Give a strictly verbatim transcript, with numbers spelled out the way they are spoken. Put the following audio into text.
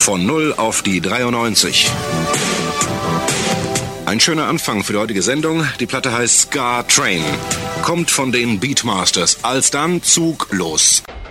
Von null auf die dreiundneunzig. Ein schöner Anfang für die heutige Sendung. Die Platte heißt Ska Train. Kommt von den Beatmasters. Alsdann Zug los.